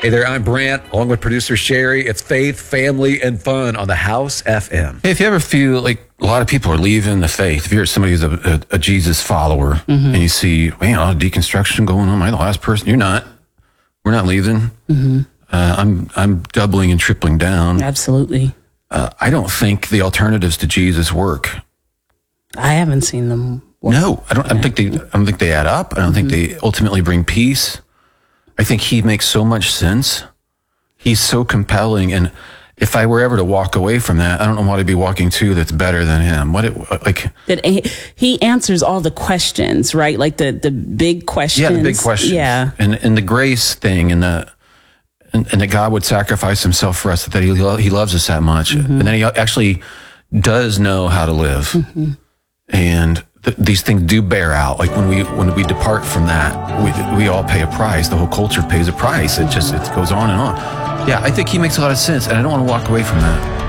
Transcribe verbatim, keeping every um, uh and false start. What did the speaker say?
Hey there, I'm Brant, along with producer Sherry. It's faith, family, and fun on the House F M. Hey, if you ever feel like a lot of people are leaving the faith, if you're somebody who's a, a, a Jesus follower, mm-hmm. and you see, man, a lot of deconstruction going on, am I the last person? You're not. We're not leaving. Mm-hmm. Uh, I'm I'm doubling and tripling down. Absolutely. Uh, I don't think the alternatives to Jesus work. I haven't seen them work. No, I don't. I don't think they. I don't think they add up. I don't mm-hmm. think they ultimately bring peace. I think he makes so much sense. He's so compelling, and if I were ever to walk away from that, I don't know what I'd be walking to that's better than him. What it like? That he answers all the questions, right? Like the the big questions. Yeah, the big questions. Yeah, and and the grace thing, and the and, and that God would sacrifice himself for us. That he he loves us that much, mm-hmm. and then he actually does know how to live, mm-hmm. and. Th- these things do bear out. Like when we when we depart from that, we we all pay a price. The whole culture pays a price. It just it goes on and on. Yeah, I think he makes a lot of sense, and I don't want to walk away from that.